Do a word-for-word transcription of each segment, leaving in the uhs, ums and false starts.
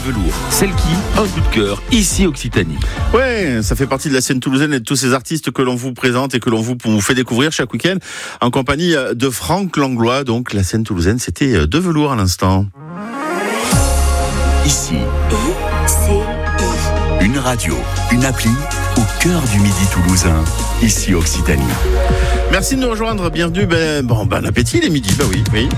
Velours, celle qui, un coup de cœur, ici Occitanie. Ouais, ça fait partie de la scène toulousaine et de tous ces artistes que l'on vous présente et que l'on vous, vous fait découvrir chaque week-end en compagnie de Franck Langlois. Donc la scène toulousaine, c'était de Velours à l'instant. Ici, I C I. une radio, une appli au cœur du midi toulousain, ici Occitanie. Merci de nous rejoindre, bienvenue. Ben, bon, bon appétit les midis, bah oui, oui.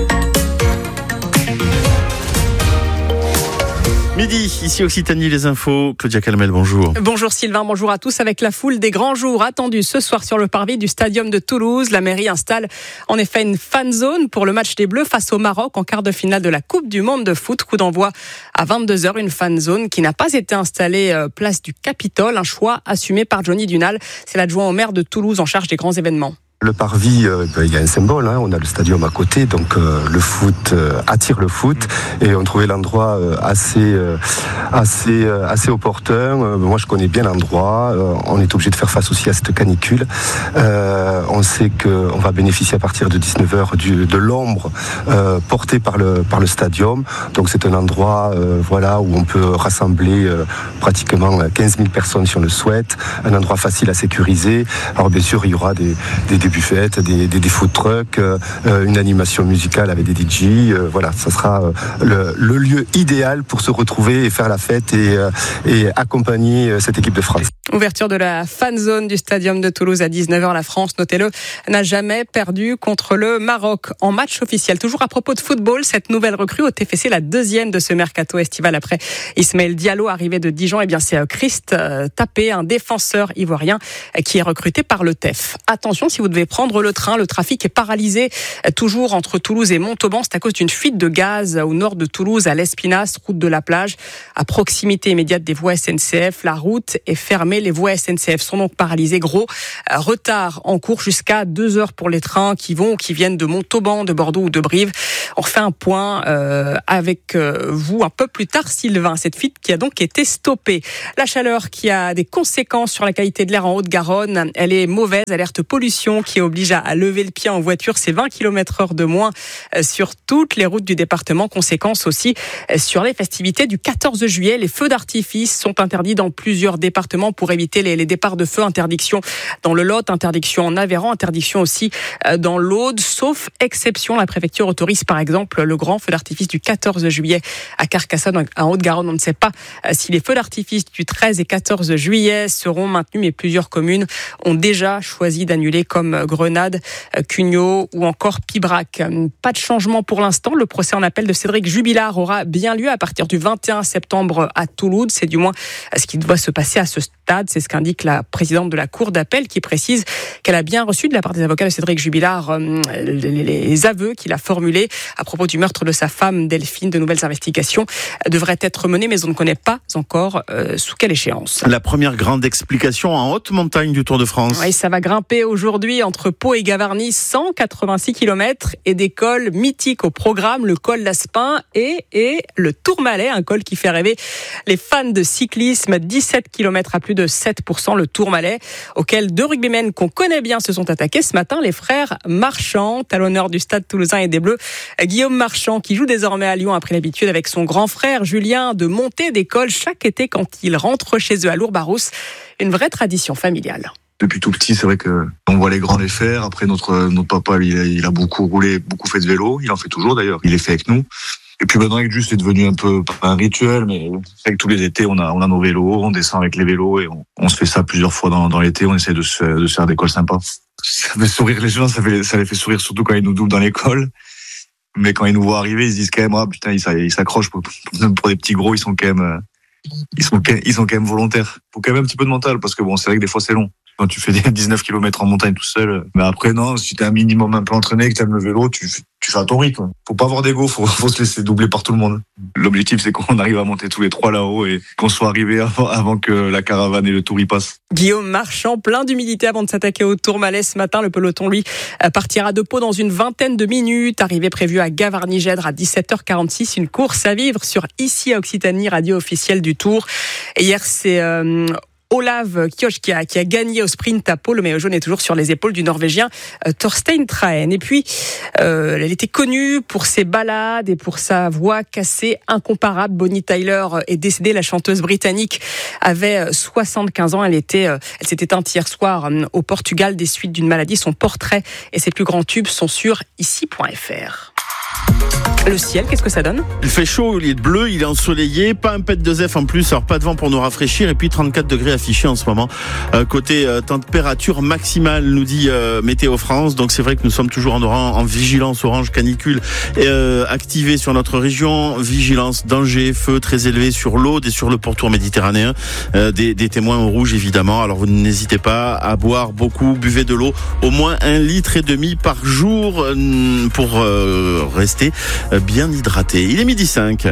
Midi, ici Occitanie, les infos. Claudia Calmel, bonjour. Bonjour Sylvain, bonjour à tous. Avec la foule des grands jours attendus ce soir sur le parvis du Stadium de Toulouse, la mairie installe en effet une fan zone pour le match des Bleus face au Maroc en quart de finale de la Coupe du Monde de foot. Coup d'envoi à vingt-deux heures, une fan zone qui n'a pas été installée place du Capitole, un choix assumé par Johnny Dunal. C'est l'adjoint au maire de Toulouse en charge des grands événements. Le parvis, euh, ben, il y a un symbole, hein, on a le stadium à côté, donc euh, le foot euh, attire le foot, et on trouvait l'endroit euh, assez, euh, assez, euh, assez opportun. Euh, moi, je connais bien l'endroit. Euh, on est obligé de faire face aussi à cette canicule. Euh, on sait qu'on va bénéficier à partir de dix-neuf heures du, de l'ombre euh, portée par le, par le stadium. Donc, c'est un endroit, euh, voilà, où on peut rassembler euh, pratiquement quinze mille personnes si on le souhaite. Un endroit facile à sécuriser. Alors, bien sûr, il y aura des, des des buffettes, des, des, des food trucks, euh, une animation musicale avec des D J. Euh, voilà, ça sera euh, le, le lieu idéal pour se retrouver et faire la fête et, euh, et accompagner euh, cette équipe de France. Ouverture de la fan zone du Stadium de Toulouse à dix-neuf heures. La France, notez-le, n'a jamais perdu contre le Maroc en match officiel. Toujours à propos de football, cette nouvelle recrue au T F C, la deuxième de ce mercato estival après Ismaël Diallo, arrivé de Dijon. Eh bien, c'est Christ Tapé, un défenseur ivoirien qui est recruté par le T E F. Attention, si vous devez prendre le train, le trafic est paralysé toujours entre Toulouse et Montauban. C'est à cause d'une fuite de gaz au nord de Toulouse, à l'Espinasse, route de la plage, à proximité immédiate des voies S N C F. La route est fermée. Les voies S N C F sont donc paralysées. Gros retard en cours jusqu'à deux heures pour les trains qui vont ou qui viennent de Montauban, de Bordeaux ou de Brive. On refait un point euh, avec euh, vous un peu plus tard, Sylvain. Cette fuite qui a donc été stoppée. La chaleur qui a des conséquences sur la qualité de l'air en Haute-Garonne. Elle est mauvaise. Alerte pollution qui oblige à lever le pied en voiture. C'est vingt kilomètres heure de moins sur toutes les routes du département. Conséquence aussi sur les festivités du quatorze juillet. Les feux d'artifice sont interdits dans plusieurs départements pour éviter les, les départs de feu. Interdiction dans le Lot, interdiction en Aveyron, interdiction aussi dans l'Aude, sauf exception. La préfecture autorise par exemple le grand feu d'artifice du quatorze juillet à Carcassonne, en Haute-Garonne. On ne sait pas si les feux d'artifice du treize et quatorze juillet seront maintenus, mais plusieurs communes ont déjà choisi d'annuler, comme Grenade, Cugnot ou encore Pibrac. Pas de changement pour l'instant. Le procès en appel de Cédric Jubilard aura bien lieu à partir du vingt et un septembre à Toulouse. C'est du moins ce qui doit se passer à ce stade. C'est ce qu'indique la présidente de la Cour d'appel qui précise qu'elle a bien reçu de la part des avocats de Cédric Jubilard les aveux qu'il a formulés à propos du meurtre de sa femme Delphine. De nouvelles investigations devraient être menées, mais on ne connaît pas encore euh, sous quelle échéance. La première grande explication en haute montagne du Tour de France. Oui, ça va grimper aujourd'hui entre Pau et Gavarnie, cent quatre-vingt-six kilomètres, et des cols mythiques au programme, le col d'Aspin et, et le Tourmalet, un col qui fait rêver les fans de cyclisme. dix-sept kilomètres à plus de sept pour cent, le Tourmalet, auquel deux rugbymen qu'on connaît bien se sont attaqués ce matin, les frères Marchand, talonneurs du Stade Toulousain et des Bleus. Guillaume Marchand, qui joue désormais à Lyon, a pris l'habitude avec son grand frère Julien de monter des cols chaque été quand ils rentrent chez eux à Lourbarousse. Une vraie tradition familiale. Depuis tout petit, c'est vrai que on voit les grands les faire. Après, notre notre papa, il a, il a beaucoup roulé, beaucoup fait de vélo. Il en fait toujours d'ailleurs. Il est fait avec nous. Et puis maintenant, avec juste, c'est devenu un peu pas un rituel, mais avec tous les étés, on a on a nos vélos, on descend avec les vélos et on, on se fait ça plusieurs fois dans dans l'été. On essaie de se de se faire des cols sympas. Ça fait sourire les gens, ça fait ça les fait sourire surtout quand ils nous doublent dans l'école. Mais quand ils nous voient arriver, ils se disent quand même ah putain, ils s'accrochent pour, pour des petits gros, ils sont quand même ils sont ils sont quand même volontaires. Faut quand même un petit peu de mental parce que bon, c'est vrai que des fois c'est long. Quand tu fais des dix-neuf kilomètres en montagne tout seul. Mais après, non, si t'es un minimum un peu entraîné, que t'aimes le vélo, tu, tu fais à ton rythme. Faut pas avoir d'ego, faut, faut se laisser doubler par tout le monde. L'objectif, c'est qu'on arrive à monter tous les trois là-haut et qu'on soit arrivé avant, avant que la caravane et le tour y passent. Guillaume Marchand, plein d'humilité avant de s'attaquer au Tourmalet ce matin. Le peloton, lui, partira de Pau dans une vingtaine de minutes. Arrivée prévue à Gavarnie-Gèdre à dix-sept heures quarante-six. Une course à vivre sur Ici à Occitanie, radio officielle du Tour. Et hier, c'est... Euh, Olav Kioch qui a, qui a gagné au sprint à Pau. Le maillot jaune est toujours sur les épaules du Norvégien euh, Thorstein Trahen. Et puis, euh, elle était connue pour ses ballades et pour sa voix cassée incomparable. Bonnie Tyler est décédée. La chanteuse britannique avait soixante-quinze ans. Elle était, elle s'était éteinte hier soir au Portugal des suites d'une maladie. Son portrait et ses plus grands tubes sont sur ici point f r. Le ciel, qu'est-ce que ça donne ? Il fait chaud, il est bleu, il est ensoleillé, pas un pet de zef en plus, alors pas de vent pour nous rafraîchir, et puis trente-quatre degrés affichés en ce moment. Euh, côté euh, température maximale, nous dit euh, Météo France, donc c'est vrai que nous sommes toujours en, oran, en vigilance orange canicule euh, activée sur notre région, vigilance danger, feu très élevé sur l'Aude et sur le pourtour méditerranéen, euh, des, des témoins au rouge évidemment, alors vous n'hésitez pas à boire beaucoup, buvez de l'eau, au moins un litre et demi par jour euh, pour euh, rester euh, bien hydraté. Il est midi cinq.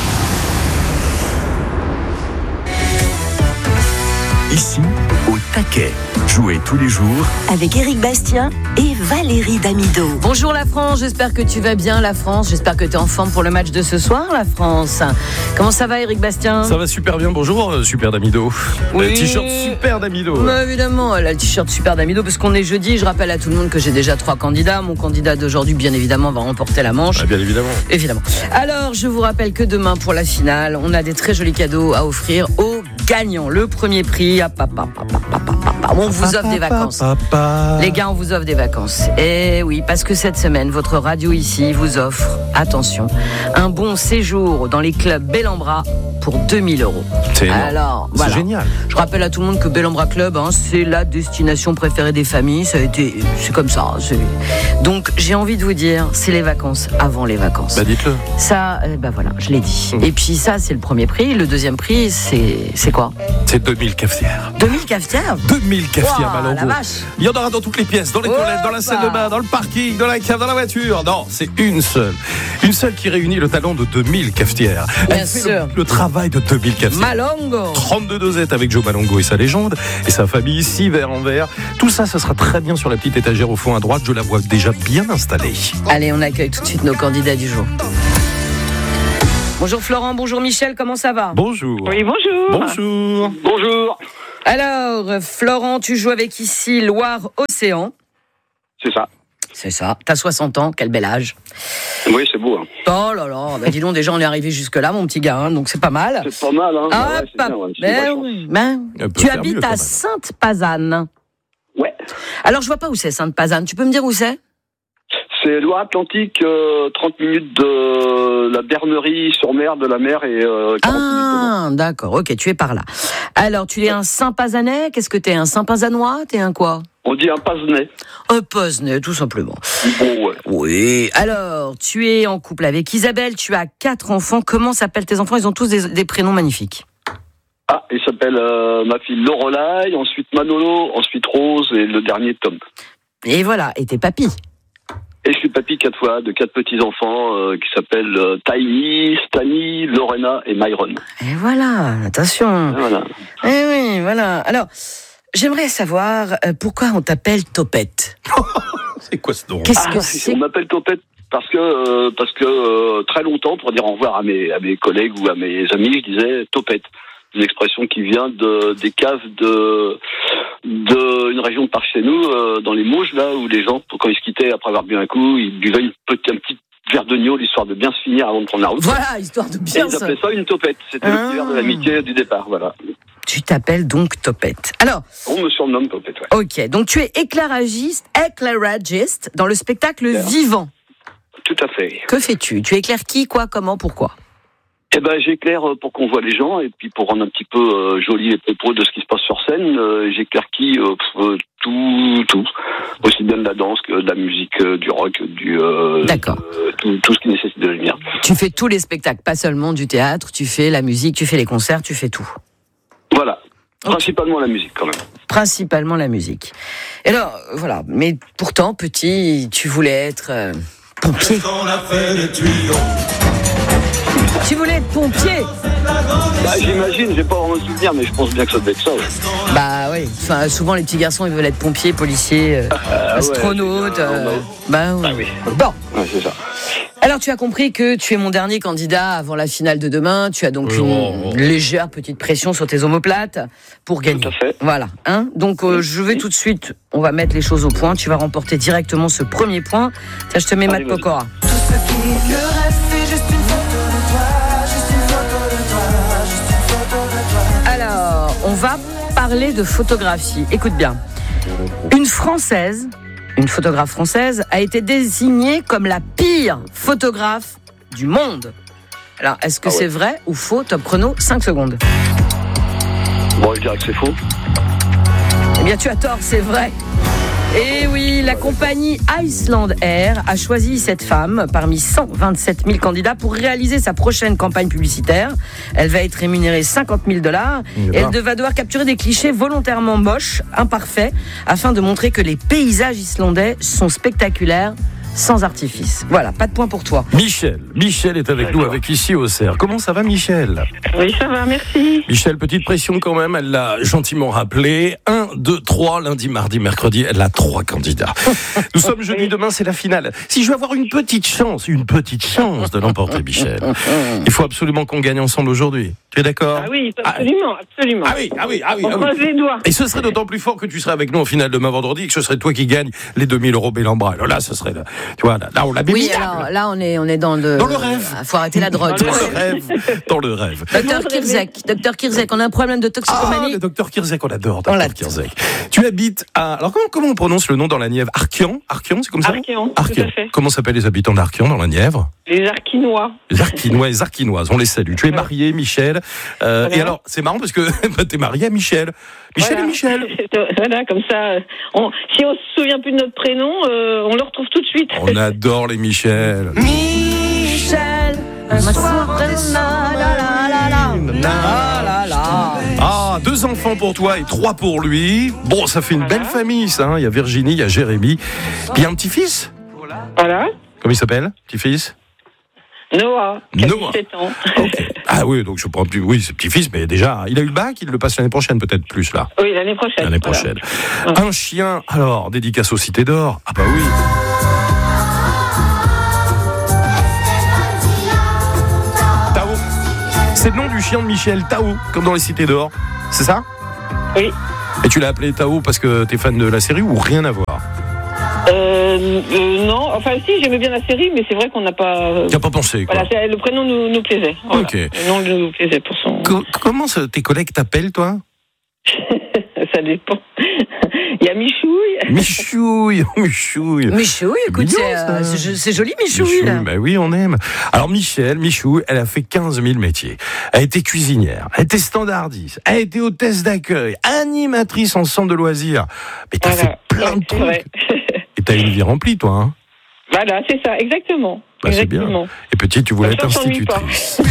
Ici, au taquet. Jouez tous les jours avec Éric Bastien et Valérie Damido. Bonjour la France, j'espère que tu vas bien la France, j'espère que tu es en forme pour le match de ce soir la France. Comment ça va Éric Bastien ? Ça va super bien, bonjour euh, Super Damido. Oui. Le t-shirt Super Damido. Bah, évidemment, là, le t-shirt Super Damido parce qu'on est jeudi, je rappelle à tout le monde que j'ai déjà trois candidats. Mon candidat d'aujourd'hui bien évidemment va remporter la manche. Ah, bien évidemment. Évidemment. Alors je vous rappelle que demain pour la finale, on a des très jolis cadeaux à offrir aux gagnants. Le premier prix, ah, papa, papa, papa, papa. On vous offre des vacances. Les gars, on vous offre des vacances. Et oui, parce que cette semaine, votre radio ici vous offre, attention, un bon séjour dans les clubs Bellambra pour deux mille euros. C'est énorme. Alors, c'est voilà. génial. Je rappelle à tout le monde que Bellambra Club, hein, c'est la destination préférée des familles. Ça a été, c'est comme ça. C'est... Donc, j'ai envie de vous dire, c'est les vacances avant les vacances. Bah dites-le. Ça, euh, bah voilà, je l'ai dit. Mmh. Et puis ça, c'est le premier prix. Le deuxième prix, c'est, c'est quoi ? C'est deux mille cafetières. deux mille cafetières. deux mille cafetières, Wow, Malongo. la vache. Il y en aura dans toutes les pièces, dans les toilettes, Oh, dans la salle bah. de bain, dans le parking, dans la cave, dans la voiture. Non, c'est une seule. Une seule qui réunit le talent de deux mille cafetières. Bien Elle fait sûr. le, le travail de deux mille cafetières. Malongo. trente-deux dosettes avec Joe Malongo et sa légende et sa famille, six verres en verre. Tout ça, ça sera très bien sur la petite étagère au fond à droite. Je la vois déjà bien installée. Allez, on accueille tout de suite nos candidats du jour. Bonjour Florent, bonjour Michel, comment ça va ? Bonjour. Oui, bonjour. Bonjour. Bonjour. Alors, Florent, tu joues avec ici Loire-Océan. C'est ça. C'est ça. T'as soixante ans, quel bel âge. Oui, c'est beau. Hein. Oh là là, bah dis donc, déjà on est arrivé jusque-là, mon petit gars, hein, donc c'est pas mal. C'est pas mal, hein. Ah, ouais, c'est pas... bien, ouais. C'est ben vachement. oui, ben, Elle peut tu faire habites mieux, quand à même. Sainte-Pazanne. Ouais. Alors, je vois pas où c'est Sainte-Pazanne. Tu peux me dire où c'est ? C'est Loire-Atlantique, euh, trente minutes de la bernerie sur mer, de la mer et euh, quarante minutes Ah, d'accord, ok, tu es par là. Alors, tu es un Saint-Pazanais ? Qu'est-ce que t'es ? Un Saint-Pazanois ? T'es un quoi ? de On dit un pasenais. Un Poznais, tout simplement. Bon, ouais. Oui. Alors, tu es en couple avec Isabelle, tu as quatre enfants. Comment s'appellent tes enfants ? Ils ont tous des, des prénoms magnifiques. Ah, il s'appelle euh, ma fille Lorelai, ensuite Manolo, ensuite Rose et le dernier Tom. Et voilà, et tes papis. Et je suis papy quatre fois de quatre petits-enfants euh, qui s'appellent euh, Tiny, Stani, Lorena et Myron. Et voilà, attention. Et voilà. Eh oui, voilà. Alors, j'aimerais savoir euh, pourquoi on t'appelle Topette. C'est quoi ce nom ? Qu'est-ce Ah, que c'est ? on m'appelle Topette parce que euh, parce que euh, très longtemps, pour dire au revoir à mes à mes collègues ou à mes amis, je disais Topette. Une expression qui vient de des caves de de une région de par chez nous, euh, dans les Mauges, là où les gens, quand ils se quittaient après avoir bu un coup, ils buvaient une petite, un petit verre de gnôle histoire de bien se finir avant de prendre la route. Voilà, histoire de Et bien ils ça. appelaient ça une topette. C'était Ah. le petit verre de l'amitié du départ, voilà. Tu t'appelles donc Topette. Alors, On me surnomme Topette, ouais. ok, donc tu es éclairagiste, éclairagiste dans le spectacle Bien. vivant. Tout à fait. Que fais-tu ? Tu éclaires qui, quoi, comment, pourquoi ? Eh ben, j'éclaire euh, pour qu'on voit les gens et puis pour rendre un petit peu euh, joli et propos de ce qui se passe sur scène, euh, j'éclaire qui euh, pff, euh, tout, tout, aussi bien de la danse que de la musique, euh, du rock, du euh, D'accord. euh, tout, tout ce qui nécessite de la lumière. Tu fais tous les spectacles, pas seulement du théâtre, tu fais la musique, tu fais les concerts, tu fais tout. Voilà, Ok. principalement la musique quand même. Principalement la musique. Et alors, euh, voilà, mais pourtant, petit, tu voulais être euh, pompier. Tu voulais être pompier ? Bah, j'imagine, j'ai pas vraiment le souvenir, mais je pense bien que ça devait être ça. Ouais. Bah oui, enfin, souvent les petits garçons ils veulent être pompiers, policiers, euh, Ah ouais, astronautes. c'est ça. euh, bah oui. Ah oui. Bon, Ouais, c'est ça. Alors, tu as compris que tu es mon dernier candidat avant la finale de demain. Tu as donc une Oh. légère petite pression sur tes omoplates pour gagner. Tout à fait. Voilà. Hein donc, euh, je vais tout de suite, on va mettre les choses au point. Tu vas remporter directement ce premier point. Ça, je te mets Allez, Matt vas-y. Pokora. Alors, on va parler de photographie. Écoute bien. Une Française, une photographe française, a été désignée comme la pire photographe du monde. Alors, est-ce que Ah ouais. c'est vrai ou faux? Top chrono, cinq secondes. Bon, je dirais que c'est faux. Eh bien, tu as tort, c'est vrai. Et oui, la compagnie Iceland Air a choisi cette femme parmi cent vingt-sept mille candidats pour réaliser sa prochaine campagne publicitaire. Elle va être rémunérée cinquante mille dollars et elle va devoir capturer des clichés volontairement moches, imparfaits, afin de montrer que les paysages islandais sont spectaculaires, sans artifice. Voilà, pas de point pour toi. Michel, Michel est avec nous, avec ici au C E R. Comment ça va, Michel? Oui, ça va, merci. Michel, petite pression quand même, elle l'a gentiment rappelé. un, deux, trois, lundi, mardi, mercredi, elle a trois candidats. Nous sommes jeudi, demain c'est la finale. Si je veux avoir une petite chance, une petite chance de l'emporter, Michel, il faut absolument qu'on gagne ensemble aujourd'hui. Tu es d'accord? Ah oui, absolument, absolument. Ah oui, ah oui, ah oui. On ah oui. croise les doigts. Et ce serait d'autant plus fort que tu serais avec nous au final demain vendredi et que ce serait toi qui gagne les deux mille euros Bellambra. Alors là, ce serait, là, tu vois, là, là on l'a bien Oui, mis. alors là, on est, on est dans le... Dans le rêve. Il faut arrêter la drogue. Dans le rêve. Dans le rêve. Docteur Kirzek, Docteur Kirzek, on a un problème de Ah, toxicomanie. le docteur Kirzek, on adore, On docteur l'adore. Kirzek. Tu habites à... Alors, comment, comment on prononce le nom dans la Nièvre? Arquian? Arquian, c'est comme ça? Archeon, tout à fait. Comment s'appellent les habitants d'Arquian dans la Nièvre? Les Arquinois. Les Arquinois et les Arquinoises, on les salue. Tu es marié, Michel. Euh, Voilà. Et alors, c'est marrant parce que bah, t'es marié à Michel. Michel Voilà. et Michel. Voilà, comme ça, euh, on, si on se souvient plus de notre prénom, euh, on le retrouve tout de suite. On adore les Michel. Michel, ma soeur, la, la, la, la, la. Ah là là. Ah, deux enfants pour toi et trois pour lui. Bon, ça fait une belle famille, ça. hein. Il y a Virginie, il y a Jérémy. Puis il y a un petit-fils. Voilà. Comment il s'appelle, petit-fils? Noah, qui a Noah. dix-sept ans. Ok. Ah oui, donc je prends plus. Oui, c'est petit-fils, mais déjà, il a eu le bac, il le passe l'année prochaine, peut-être plus là. Oui, l'année prochaine. L'année voilà. prochaine. Un chien, alors, dédicace aux Cités d'Or. Ah bah oui. Tao. C'est le nom du chien de Michel, Tao, comme dans les Cités d'Or. C'est ça? Oui. Et tu l'as appelé Tao parce que t'es fan de la série ou rien à voir? Euh, euh, non, enfin si, j'aimais bien la série, mais c'est vrai qu'on n'a pas... euh, T'as pas pensé, quoi. Voilà, c'est- le prénom nous, nous plaisait. Voilà. Ok. Le nom nous plaisait pour son... Co- comment ça, tes collègues t'appellent, toi? Ça dépend. Il y a Michouille. Michouille, Michouille. Michouille, écoute, Mignon, c'est, euh, ça. c'est c'est joli, Michouille. Michouille, bah oui, on aime. Alors Michel, Michouille, elle a fait quinze mille métiers. Elle a été cuisinière, elle a été standardiste, elle a été hôtesse d'accueil, animatrice en centre de loisirs. Mais t'as Voilà. fait plein de Ouais, c'est vrai. trucs. Et t'as une vie remplie, toi. Hein. Voilà, c'est ça, exactement. Bah, c'est bien. Exactement. Et petite, tu voulais Comme être ça, on s'ennuie pas. institutrice.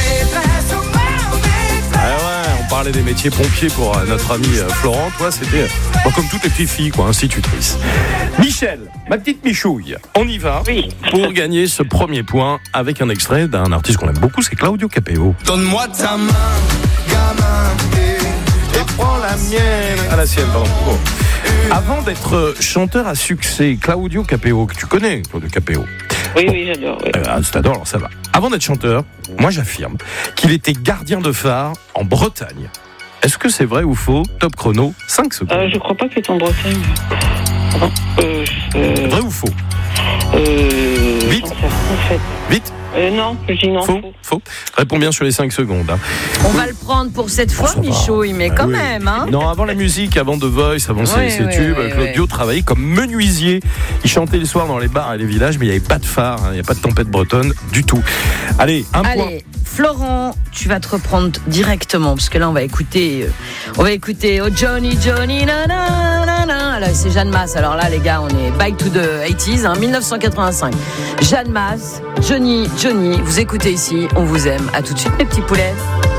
Ah ouais, on parlait des métiers pompiers pour euh, notre amie euh, Florent. Toi, c'était euh, bon, comme toutes les petites filles, quoi, institutrice. Michel, ma petite Michouille, on y va Oui. pour gagner ce premier point avec un extrait d'un artiste qu'on aime beaucoup, c'est Claudio Capeo. Donne-moi ta main, gamin, et, Et prends la mienne. À la sienne, pardon. Bon. Avant d'être euh, chanteur à succès, Claudio Capeo, que tu connais, Claudio Capeo. Oui, oui, j'adore. Oui. Euh, tu t'adores, alors ça va. Avant d'être chanteur, moi j'affirme qu'il était gardien de phare en Bretagne. Est-ce que c'est vrai ou faux? Top chrono, cinq secondes. Euh, je crois pas que c'est en Bretagne. Non. Euh, euh, Vrai ou faux? euh, Vite. j'en sais rien, en fait. Vite. Euh, non, je dis non. Faux, faux. Réponds bien sur les cinq secondes. hein. On va le prendre pour cette fois, ça va. Michouille, mais Ah quand oui. même, hein. Non, avant la musique, avant The Voice, avant ses, Oui, ses oui, tubes, oui, Claudio oui. travaillait comme menuisier. Il chantait le soir dans les bars et les villages, mais il n'y avait pas de phare, hein, il n'y a pas de tempête bretonne du tout. Allez, un point. Allez, Florent, tu vas te reprendre directement parce que là on va écouter, euh, on va écouter Oh Johnny Johnny na na na na. Là c'est Jeanne Masse. Alors là les gars, on est back to the eighties, hein, dix-neuf cent quatre-vingt-cinq. Jeanne Masse, Johnny Johnny. Vous écoutez ici, on vous aime. À tout de suite mes petits poulets.